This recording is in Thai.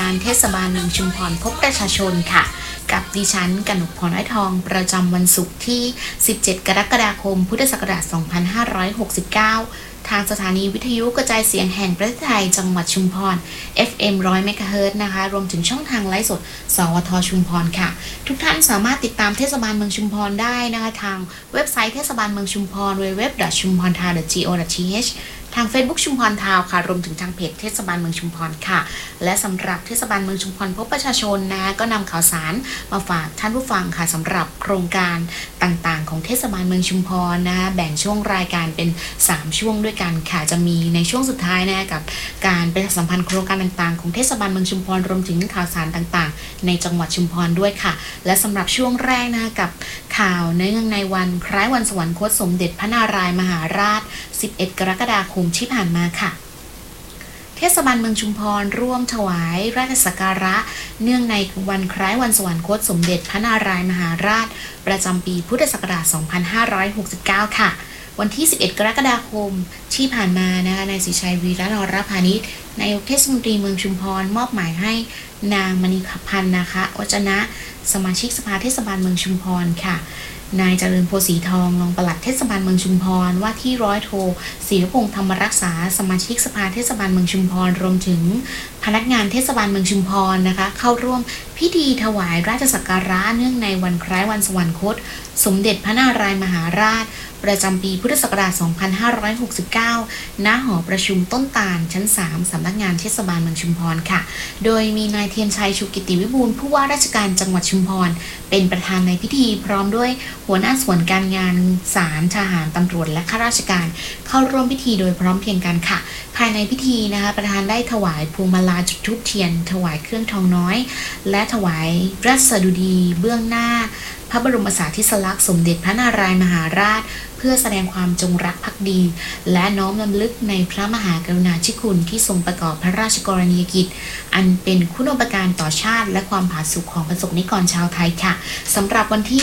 การเทศบาลเมืองชุมพรพบประชาชนค่ะกับดิฉันกนกพรอ้อยทองประจำวันศุกร์ที่ 17 กรกฎาคม พุทธศักราช 2569 ทางสถานีวิทยุกระจายเสียงแห่งประเทศไทยจังหวัดชุมพร FM 100 เมกะเฮิรตซ์นะคะรวมถึงช่องทางไลฟ์สดสวทชุมพรค่ะทุกท่านสามารถติดตามเทศบาลเมืองชุมพรได้นะคะทางเว็บไซต์เทศบาลเมืองชุมพร www.chumphontown.go.th ทาง Facebook ชุมพรทาวค่ะรวมถึงทางเพจเทศบาลเมืองชุมพรค่ะและสำหรับเทศบาลเมืองชุมพรพบประชาชนนะคะก็นำข่าวสารมาฝากท่านผู้ฟังค่ะสำหรับโครงการต่างๆของเทศบาลเมืองชุมพรนะคะแบ่งช่วงรายการเป็น3ช่วงด้วยกันค่ะจะมีในช่วงสุดท้ายนะกับการประชาสัมพันธ์โครงการต่างๆของเทศบาลเมืองชุมพรรวมถึงข่าวสารต่างๆในจังหวัดชุมพรด้วยค่ะและสำหรับช่วงแรกนะกับข่าวเนื่องในวันคล้ายวันสวรรคตสมเด็จพระนารายมหาราช11 กรกฎาคมที่ผ่านมาค่ะเทศบาลเมืองชุมพรร่วมถวายราชสักการะเนื่องในวันคล้ายวันสวรรคตสมเด็จพระนารายมหาราชประจำปีพุทธศักราช 2569 ค่ะวันที่ 11 กรกฎาคมที่ผ่านมานะคะนายศรีชัยวีระนรพานิชนายกเทศมนตรีเมืองชุมพรมอบหมายให้นางมณีพันธ์นะคะวจนะสมาชิกสภาเทศบาลเมืองชุมพรค่ะนายเจริญโพสีทองรองปลัดเทศบาลเมืองชุมพรว่าที่ร้อยโทศิรพงษ์ธรรมรักษาสมาชิกสภาเทศบาลเมืองชุมพรรวมถึงพนักงานเทศบาลเมืองชุมพรนะคะเข้าร่วมพิธีถวายราชสักการะเนื่องในวันคล้ายวันสวรรคตสมเด็จพระนารายมหาราชประจำปีพุทธศักราช 2569 ณ หอประชุมต้นตาลชั้น 3 สำนักงานเทศบาลเมืองชุมพรค่ะโดยมีนายเทียนชัยชูกิติวิบูลย์ผู้ว่าราชการจังหวัดชุมพรเป็นประธานในพิธีพร้อมด้วยหัวหน้าส่วนการงานศาลทหารตำรวจและข้าราชการเข้าร่วมพิธีโดยพร้อมเพรียงกันค่ะภายในพิธีนะคะประธานได้ถวายพวงมาลาจุดธูปเทียนถวายเครื่องทองน้อยและถวายราชสดุดีเบื้องหน้าพระบรมสารีริกลักษณ์สมเด็จพระนารายมหาราชเพื่อแสดงความจงรักภักดีและน้อมรำลึกในพระมหากรุณาธิคุณที่ทรงประกอบพระราชกรณียกิจอันเป็นคุณูปการต่อชาติและความผาสุกของประสบนิกรชาวไทยค่ะสำหรับวันที่